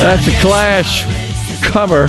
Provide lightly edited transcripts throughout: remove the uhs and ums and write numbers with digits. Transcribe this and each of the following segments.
That's a Clash cover.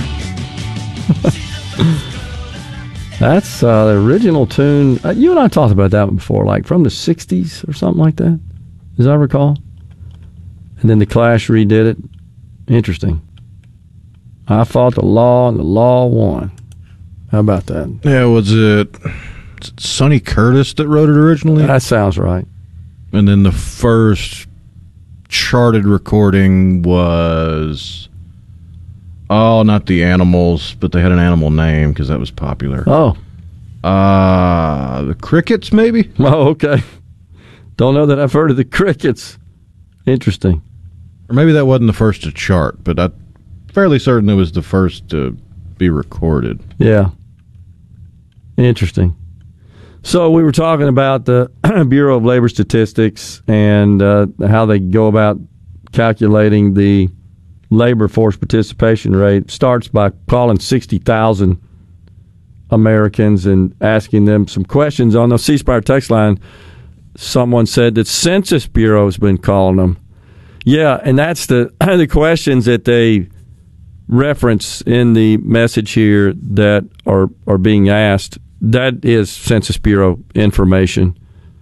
That's the original tune. You and I talked about that one before, like from the 60s or something like that, as I recall. And then the Clash redid it. Interesting. I fought the law, and the law won. How about that? Yeah, was it Sonny Curtis that wrote it originally? That sounds right. And then the first charted recording was, not the Animals, but they had an animal name because that was popular. Oh. The Crickets, maybe? Oh, okay. Don't know that I've heard of the Crickets. Interesting. Or maybe that wasn't the first to chart, but I'm fairly certain it was the first to be recorded. Yeah. Interesting. So we were talking about the Bureau of Labor Statistics and how they go about calculating the labor force participation rate. Starts by calling 60,000 Americans and asking them some questions. On the C Spire text line, someone said that Census Bureau has been calling them. Yeah, and that's the questions that they reference in the message here that are being asked. That is Census Bureau information.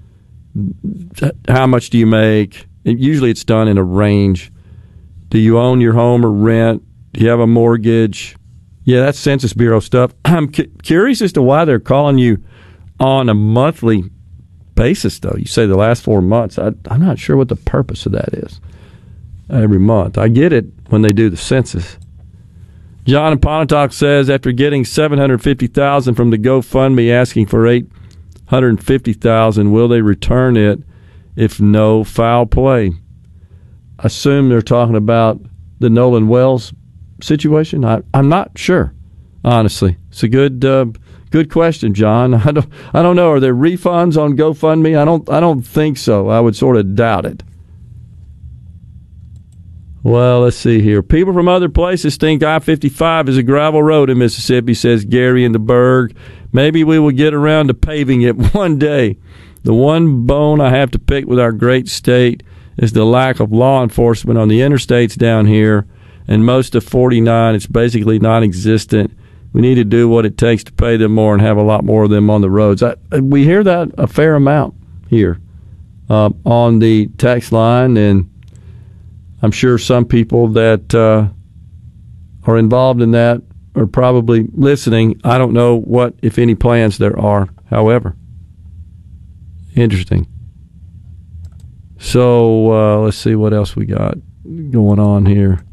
How much do you make? Usually it's done in a range. Do you own your home or rent? Do you have a mortgage? Yeah, that's Census Bureau stuff. I'm curious as to why they're calling you on a monthly basis, though. You say the last 4 months. I'm not sure what the purpose of that is every month. I get it when they do the census. John in Pontotoc says, after getting $750,000 from the GoFundMe asking for $850,000, will they return it if no foul play? Assume they're talking about the Nolan Wells situation. I'm not sure, honestly. It's a good question, John. I don't know. Are there refunds on GoFundMe? I don't think so. I would sort of doubt it. Well, let's see here. People from other places think I-55 is a gravel road in Mississippi, says Gary in the Berg. Maybe we will get around to paving it one day. The one bone I have to pick with our great state is the lack of law enforcement on the interstates down here, and most of 49, it's basically non-existent. We need to do what it takes to pay them more and have a lot more of them on the roads. We hear that a fair amount here on the text line, and I'm sure some people that are involved in that are probably listening. I don't know what, if any, plans there are, however. Interesting. So let's see what else we got going on here.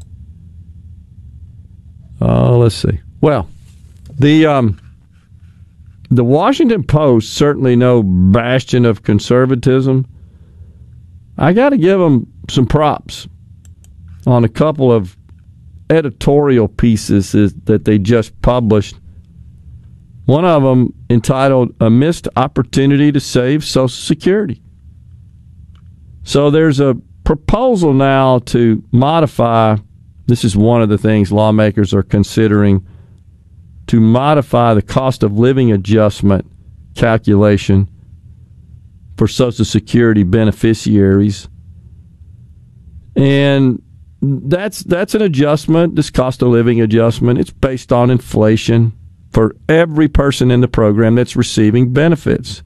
Let's see. Well, the Washington Post, certainly no bastion of conservatism. I got to give them some props on a couple of editorial pieces that they just published. One of them entitled, "A Missed Opportunity to Save Social Security." So there's a proposal now to modify, this is one of the things lawmakers are considering, to modify the cost of living adjustment calculation for Social Security beneficiaries. And that's an adjustment, this cost of living adjustment. It's based on inflation for every person in the program that's receiving benefits.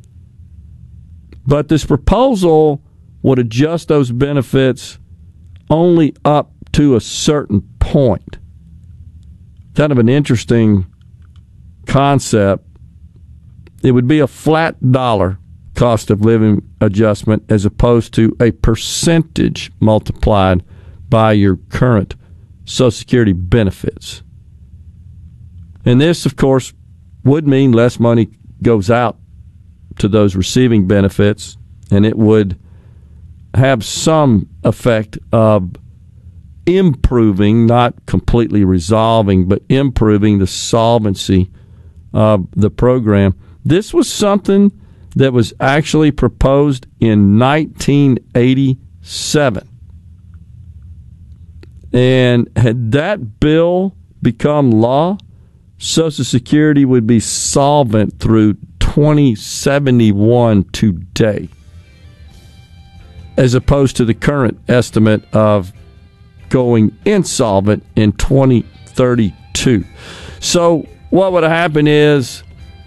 But this proposal would adjust those benefits only up to a certain point. Kind of an interesting concept. It would be a flat dollar cost of living adjustment as opposed to a percentage multiplied by your current Social Security benefits. And this, of course, would mean less money goes out to those receiving benefits, and it would have some effect of improving, not completely resolving, but improving the solvency of the program. This was something that was actually proposed in 1987. And had that bill become law, Social Security would be solvent through 2071 today, as opposed to the current estimate of going insolvent in 2032. So what would happen is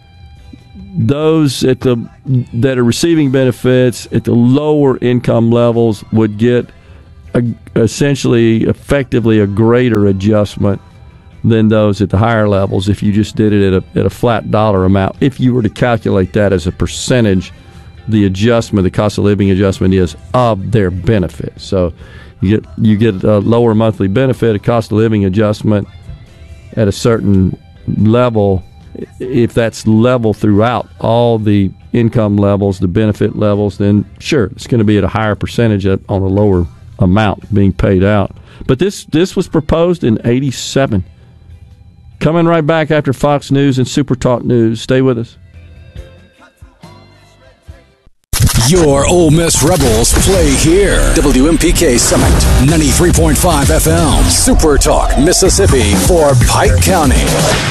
those that are receiving benefits at the lower income levels would get effectively a greater adjustment than those at the higher levels if you just did it at a flat dollar amount. If you were to calculate that as a percentage, the cost of living adjustment is of their benefit. So you get a lower monthly benefit, a cost of living adjustment at a certain level. If that's level throughout all the income levels, the benefit levels, then sure, it's going to be at a higher percentage on a lower amount being paid out. But this was proposed in 1987. Coming right back after Fox News and Super Talk News. Stay with us. Your Ole Miss Rebels play here. WMPK Summit, 93.5 FM. Super Talk, Mississippi for Pike County.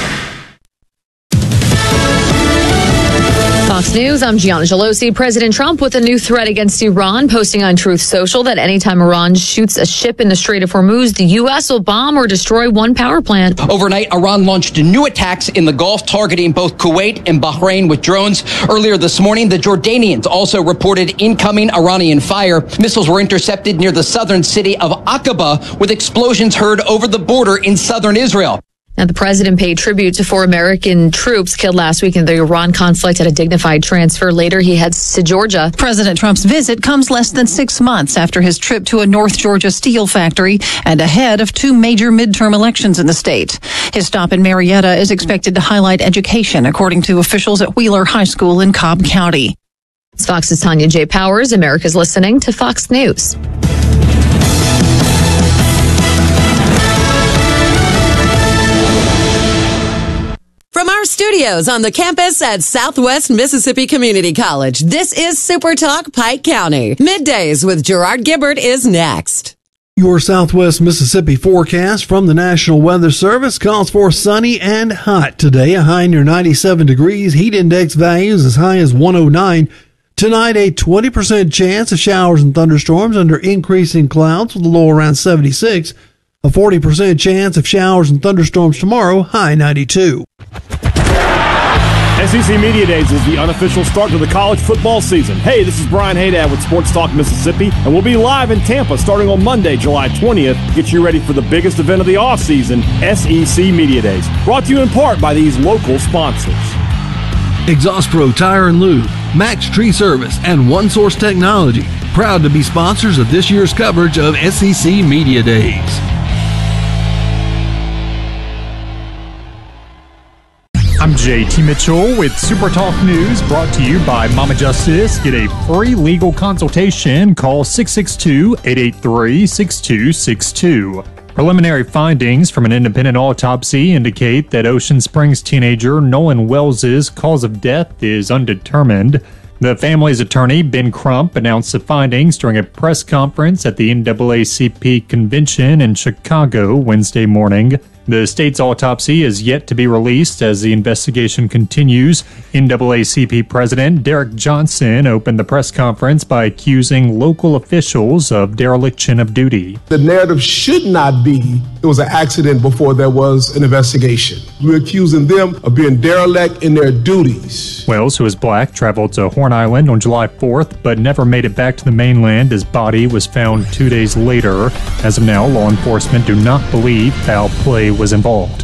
Fox News, I'm Gianna Gelosi. President Trump with a new threat against Iran, posting on Truth Social that anytime Iran shoots a ship in the Strait of Hormuz, the U.S. will bomb or destroy one power plant. Overnight, Iran launched new attacks in the Gulf, targeting both Kuwait and Bahrain with drones. Earlier this morning, the Jordanians also reported incoming Iranian fire. Missiles were intercepted near the southern city of Aqaba, with explosions heard over the border in southern Israel. Now, the president paid tribute to 4 American troops killed last week in the Iran conflict at a dignified transfer. Later, he heads to Georgia. President Trump's visit comes less than 6 months after his trip to a North Georgia steel factory and ahead of 2 major midterm elections in the state. His stop in Marietta is expected to highlight education, according to officials at Wheeler High School in Cobb County. It's Fox's Tanya J. Powers. America's listening to Fox News. From our studios on the campus at Southwest Mississippi Community College, this is Super Talk Pike County. Middays with Gerard Gibbert is next. Your Southwest Mississippi forecast from the National Weather Service calls for sunny and hot today, a high near 97 degrees, heat index values as high as 109. Tonight, a 20% chance of showers and thunderstorms under increasing clouds with a low around 76. A 40% chance of showers and thunderstorms tomorrow, high 92. SEC Media Days is the unofficial start to the college football season. Hey, this is Brian Haydad with Sports Talk Mississippi, and we'll be live in Tampa starting on Monday, July 20th. Get you ready for the biggest event of the offseason, SEC Media Days. Brought to you in part by these local sponsors. Exhaust Pro Tire and Lube, Max Tree Service, and One Source Technology, proud to be sponsors of this year's coverage of SEC Media Days. I'm JT Mitchell with Super Talk News, brought to you by Mama Justice. Get a free legal consultation. Call 662-883-6262. Preliminary findings from an independent autopsy indicate that Ocean Springs teenager Nolan Wells' cause of death is undetermined. The family's attorney, Ben Crump, announced the findings during a press conference at the NAACP convention in Chicago Wednesday morning. The state's autopsy is yet to be released as the investigation continues. NAACP President Derek Johnson opened the press conference by accusing local officials of dereliction of duty. The narrative should not be it was an accident before there was an investigation. We're accusing them of being derelict in their duties. Wells, who is black, traveled to Horn Island on July 4th, but never made it back to the mainland. His body was found 2 days later. As of now, law enforcement do not believe foul play was involved.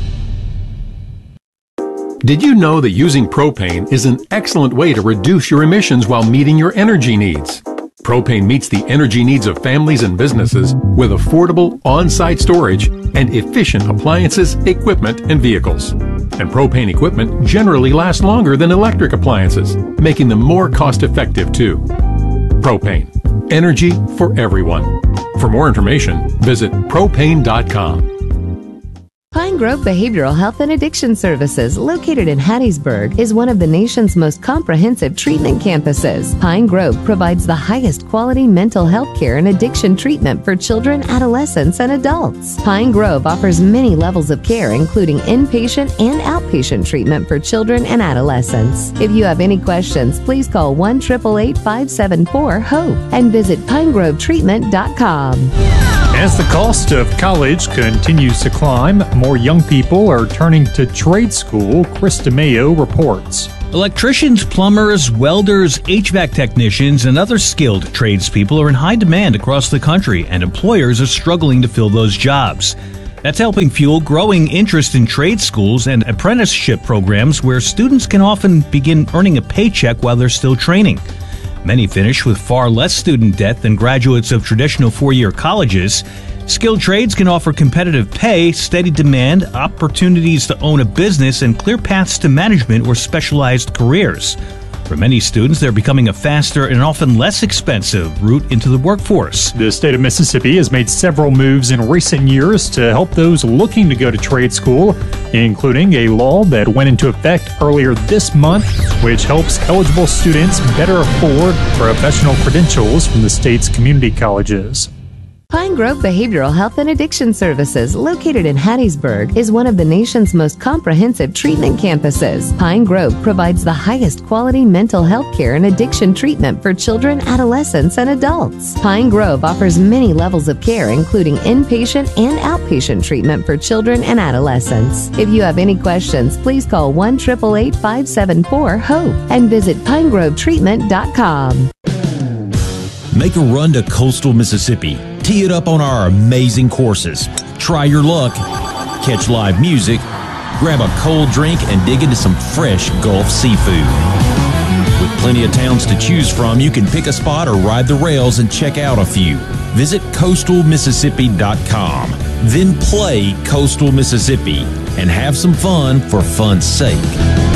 Did you know that using propane is an excellent way to reduce your emissions while meeting your energy needs? Propane meets the energy needs of families and businesses with affordable on-site storage and efficient appliances, equipment, and vehicles. And propane equipment generally lasts longer than electric appliances, making them more cost-effective too. Propane. Energy for everyone. For more information, visit propane.com. Pine Grove Behavioral Health and Addiction Services, located in Hattiesburg, is one of the nation's most comprehensive treatment campuses. Pine Grove provides the highest quality mental health care and addiction treatment for children, adolescents, and adults. Pine Grove offers many levels of care, including inpatient and outpatient treatment for children and adolescents. If you have any questions, please call 1-888-574-HOPE and visit pinegrovetreatment.com. As the cost of college continues to climb, more young people are turning to trade school, Chris DeMayo reports. Electricians, plumbers, welders, HVAC technicians, and other skilled tradespeople are in high demand across the country, and employers are struggling to fill those jobs. That's helping fuel growing interest in trade schools and apprenticeship programs where students can often begin earning a paycheck while they're still training. Many finish with far less student debt than graduates of traditional four-year colleges. Skilled trades can offer competitive pay, steady demand, opportunities to own a business, and clear paths to management or specialized careers. For many students, they're becoming a faster and often less expensive route into the workforce. The state of Mississippi has made several moves in recent years to help those looking to go to trade school, including a law that went into effect earlier this month, which helps eligible students better afford professional credentials from the state's community colleges. Pine Grove Behavioral Health and Addiction Services, located in Hattiesburg, is one of the nation's most comprehensive treatment campuses. Pine Grove provides the highest quality mental health care and addiction treatment for children, adolescents, and adults. Pine Grove offers many levels of care, including inpatient and outpatient treatment for children and adolescents. If you have any questions, please call 1-888-574-HOPE and visit pinegrovetreatment.com. Make a run to Coastal Mississippi. Tee it up on our amazing courses. Try your luck. Catch live music. Grab a cold drink and dig into some fresh Gulf seafood. With plenty of towns to choose from, you can pick a spot or ride the rails and check out a few. Visit coastalmississippi.com. Then play Coastal Mississippi and have some fun for fun's sake.